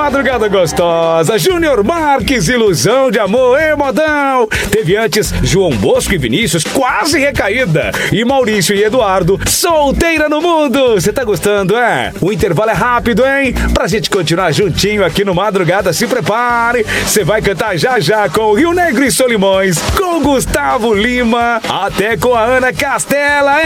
madrugada gostosa. Júnior Marques, Ilusão de Amor, modão. Teve antes João Bosco e Vinícius, Quase Recaída. E Maurício e Eduardo, Solteira no Mundo. Você tá gostando, é? O intervalo é rápido, hein? Pra gente continuar juntinho aqui no Madrugada, se prepare. Você vai cantar já já com o Rio Negro e Solimões, com Gustavo Lima, até com a Ana Castela, hein?